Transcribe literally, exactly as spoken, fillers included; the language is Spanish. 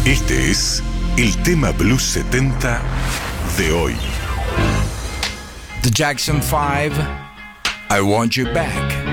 Este es el tema Blues setenta de hoy. The Jackson five, I Want You Back.